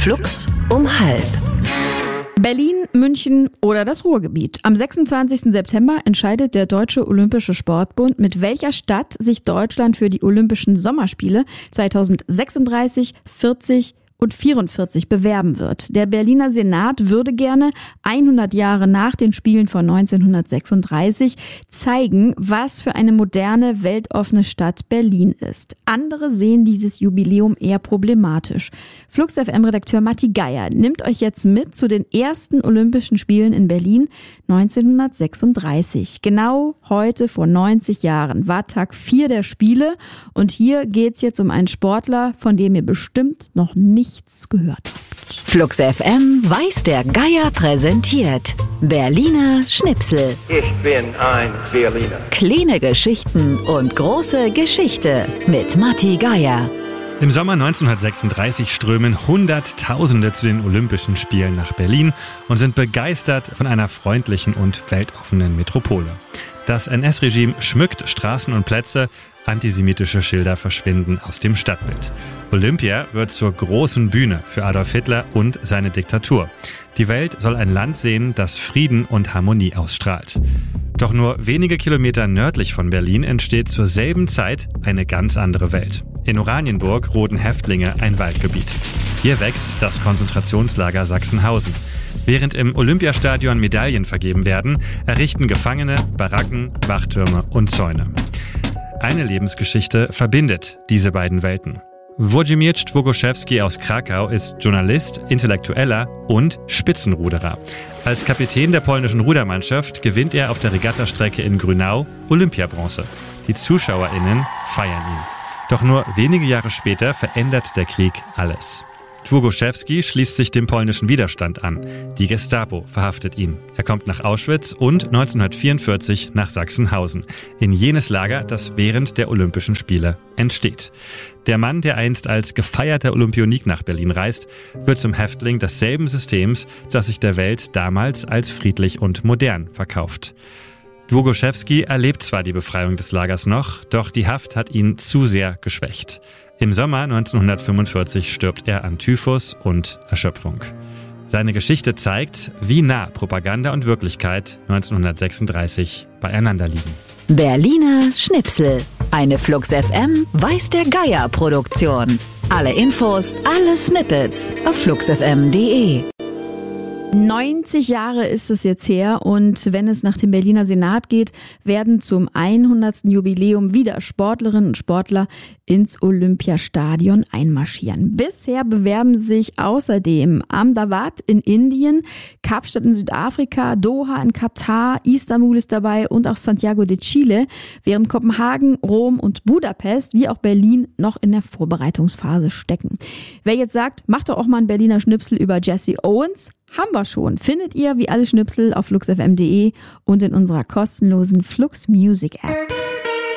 Flux um 12:30. Berlin, München oder das Ruhrgebiet. Am 26. September entscheidet der Deutsche Olympische Sportbund, mit welcher Stadt sich Deutschland für die Olympischen Sommerspiele 2036, 40 und 44 bewerben wird. Der Berliner Senat würde gerne 100 Jahre nach den Spielen von 1936 zeigen, was für eine moderne, weltoffene Stadt Berlin ist. Andere sehen dieses Jubiläum eher problematisch. Flux FM-Redakteur Matti Geier nimmt euch jetzt mit zu den ersten Olympischen Spielen in Berlin 1936. Genau heute vor 90 Jahren war Tag 4 der Spiele und hier geht's jetzt um einen Sportler, von dem ihr bestimmt noch nichts gehört habt. Flux FM weiß der Geier präsentiert Berliner Schnipsel. Ich bin ein Berliner. Kleine Geschichten und große Geschichte mit Matti Geier. Im Sommer 1936 strömen Hunderttausende zu den Olympischen Spielen nach Berlin und sind begeistert von einer freundlichen und weltoffenen Metropole. Das NS-Regime schmückt Straßen und Plätze, antisemitische Schilder verschwinden aus dem Stadtbild. Olympia wird zur großen Bühne für Adolf Hitler und seine Diktatur. Die Welt soll ein Land sehen, das Frieden und Harmonie ausstrahlt. Doch nur wenige Kilometer nördlich von Berlin entsteht zur selben Zeit eine ganz andere Welt. In Oranienburg roden Häftlinge ein Waldgebiet. Hier wächst das Konzentrationslager Sachsenhausen. Während im Olympiastadion Medaillen vergeben werden, errichten Gefangene Baracken, Wachtürme und Zäune. Eine Lebensgeschichte verbindet diese beiden Welten. Włodzimierz Długoszewski aus Krakau ist Journalist, Intellektueller und Spitzenruderer. Als Kapitän der polnischen Rudermannschaft gewinnt er auf der Regattastrecke in Grünau Olympiabronze. Die ZuschauerInnen feiern ihn. Doch nur wenige Jahre später verändert der Krieg alles. Długoszewski schließt sich dem polnischen Widerstand an. Die Gestapo verhaftet ihn. Er kommt nach Auschwitz und 1944 nach Sachsenhausen, in jenes Lager, das während der Olympischen Spiele entsteht. Der Mann, der einst als gefeierter Olympionik nach Berlin reist, wird zum Häftling desselben Systems, das sich der Welt damals als friedlich und modern verkauft. Długoszewski erlebt zwar die Befreiung des Lagers noch, doch die Haft hat ihn zu sehr geschwächt. Im Sommer 1945 stirbt er an Typhus und Erschöpfung. Seine Geschichte zeigt, wie nah Propaganda und Wirklichkeit 1936 beieinander liegen. Berliner Schnipsel. Eine Flux FM weiß der Geier Produktion. Alle Infos, alle Snippets auf fluxfm.de. 90 Jahre ist es jetzt her und wenn es nach dem Berliner Senat geht, werden zum 100. Jubiläum wieder Sportlerinnen und Sportler ins Olympiastadion einmarschieren. Bisher bewerben sich außerdem Ahmedabad in Indien, Kapstadt in Südafrika, Doha in Katar, Istanbul ist dabei und auch Santiago de Chile, während Kopenhagen, Rom und Budapest wie auch Berlin noch in der Vorbereitungsphase stecken. Wer jetzt sagt, macht doch auch mal einen Berliner Schnipsel über Jesse Owens, haben wir schon. Findet ihr wie alle Schnipsel auf fluxfm.de und in unserer kostenlosen Flux Music App.